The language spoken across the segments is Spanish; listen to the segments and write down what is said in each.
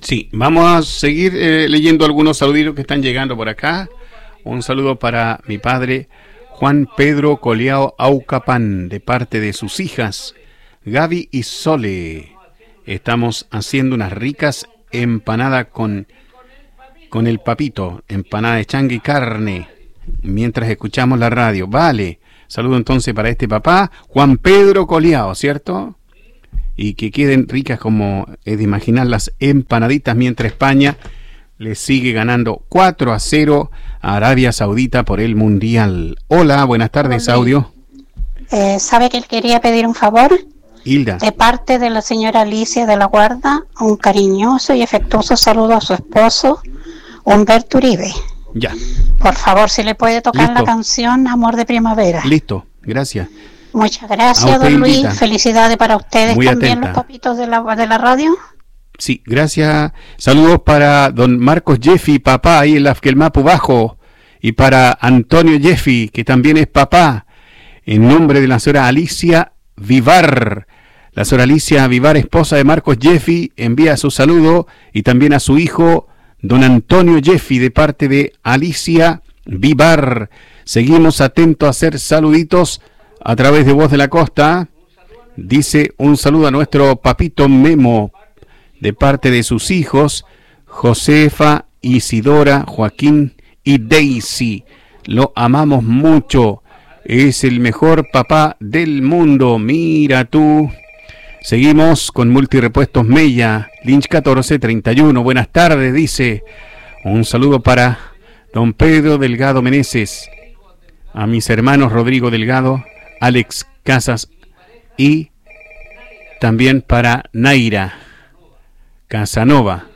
Sí, vamos a seguir leyendo algunos saluditos que están llegando por acá. Un saludo para mi padre Juan Pedro Coleao Aucapán, de parte de sus hijas Gaby y Sole. Estamos haciendo unas ricas empanadas con el papito, empanada de changue y carne, mientras escuchamos la radio. Vale, saludo entonces para este papá, Juan Pedro Coleao, ¿cierto? Y que queden ricas como es de imaginar las empanaditas, mientras España le sigue ganando 4-0 a Arabia Saudita por el Mundial. Hola, buenas tardes, audio. ¿Sabe que él quería pedir un favor? Hilda. De parte de la señora Alicia de la Guarda, un cariñoso y afectuoso saludo a su esposo, Humberto Uribe. Ya. Por favor, si le puede tocar Listo. la canción Amor de Primavera. Listo, gracias. Muchas gracias, don Luis. Felicidades para ustedes. Muy también, atenta. los papitos de la radio. Sí, gracias. Saludos para don Marcos Jeffy, papá, ahí en la Afkelmapu Bajo. Y para Antonio Jeffy, que también es papá, en nombre de la señora Alicia Vivar. La señora Alicia Vivar, esposa de Marcos Jeffy, envía su saludo, y también a su hijo, don Antonio Jeffy, de parte de Alicia Vivar. Seguimos atentos a hacer saluditos a través de Voz de la Costa. Dice un saludo a nuestro papito Memo, de parte de sus hijos, Josefa, Isidora, Joaquín y Daisy. Lo amamos mucho. Es el mejor papá del mundo. Mira tú. Seguimos con Multirepuestos Mella, Lynch 1431. Buenas tardes, dice. Un saludo para don Pedro Delgado Meneses, a mis hermanos Rodrigo Delgado, Alex Casas y también para Naira Casanova,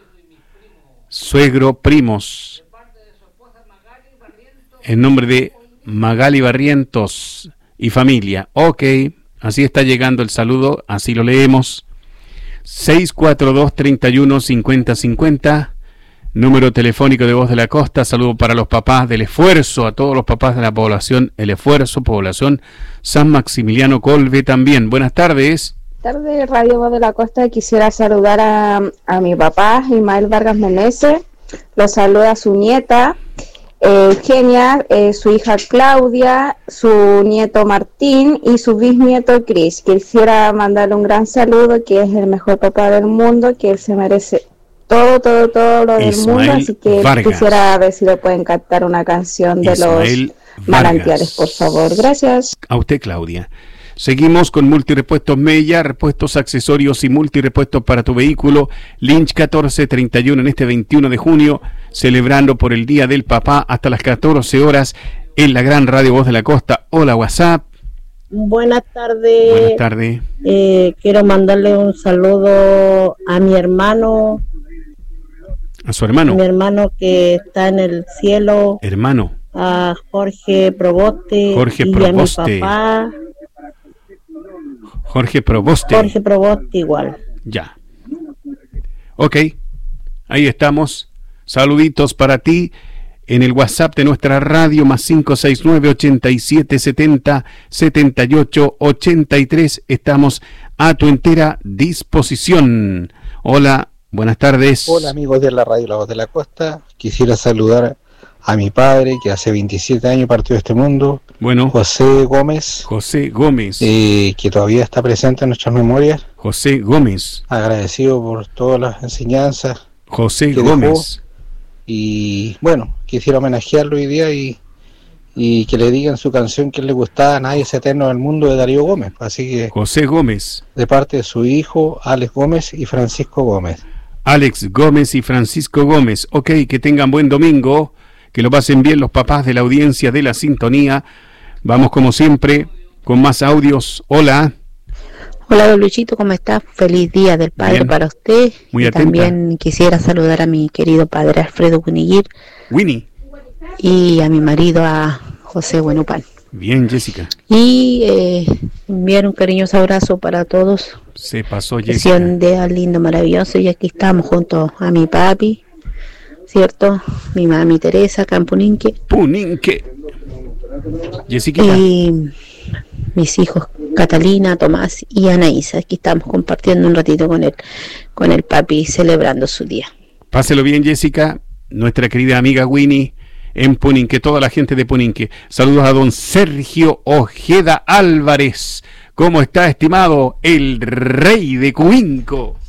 suegro, primos, en nombre de Magali Barrientos y familia. Ok, así está llegando el saludo, así lo leemos. 642-31-5050, número telefónico de Voz de la Costa. Saludo para los papás del Esfuerzo, a todos los papás de la población El Esfuerzo, población San Maximiliano Colbe también. Buenas tardes. Tarde, Radio Voz de la Costa. Quisiera saludar a mi papá, Ismael Vargas Meneses. Lo saluda su nieta, Eugenia, su hija Claudia, su nieto Martín y su bisnieto Cris. Quisiera mandarle un gran saludo, que es el mejor papá del mundo, que él se merece todo lo del mundo, así que Vargas. Quisiera ver si le pueden cantar una canción de Ismael los manantiales, por favor. Gracias. A usted, Claudia. Seguimos con Multirepuestos Mella, repuestos, accesorios y multirepuestos para tu vehículo. Lynch 1431 en este 21 de junio, celebrando por el Día del Papá hasta las 14 horas en la gran Radio Voz de la Costa. Hola, WhatsApp. Buenas tardes. Buenas tardes. Quiero mandarle un saludo a mi hermano. ¿A su hermano? Mi hermano que está en el cielo. Hermano. A Jorge Proboste. Jorge y Proboste. A mi papá. Jorge Proboste. Jorge Proboste igual. Ya. Ok. Ahí estamos. Saluditos para ti en el WhatsApp de nuestra radio, más 569-8770-7883. Estamos a tu entera disposición. Hola, buenas tardes. Hola, amigos de la radio La Voz de la Costa. Quisiera saludar a mi padre, que hace 27 años partió de este mundo. Bueno, José Gómez. José Gómez. Que todavía está presente en nuestras memorias. José Gómez. Agradecido por todas las enseñanzas. José Gómez. Dejó. Y bueno, quisiera homenajearlo hoy día y que le digan su canción que le gustaba, Nadie es eterno en el mundo, de Darío Gómez. Así que José Gómez, de parte de su hijo Alex Gómez y Francisco Gómez. Alex Gómez y Francisco Gómez. Ok, que tengan buen domingo, que lo pasen bien los papás de la audiencia de la sintonía. Vamos como siempre con más audios. Hola. Hola, don Luchito, ¿cómo está? Feliz Día del Padre. Bien. Para usted. Muy y atenta. También quisiera saludar a mi querido padre Alfredo Cuniguir. Winnie. Y a mi marido, a José Buenupal. Bien, Jessica. Y enviar un cariñoso abrazo para todos. Se pasó, Jessica. Sesión de al lindo, maravilloso. Y aquí estamos junto a mi papi, ¿cierto? Mi mami Teresa, Campuninque. Puninque. Jessica. Y mis hijos Catalina, Tomás y Anaísa. Aquí estamos compartiendo un ratito con el papi, celebrando su día. Páselo bien, Jessica, nuestra querida amiga Winnie en Puninque, toda la gente de Puninque. Saludos a don Sergio Ojeda Álvarez. ¿Cómo está, estimado? El rey de Cuinco.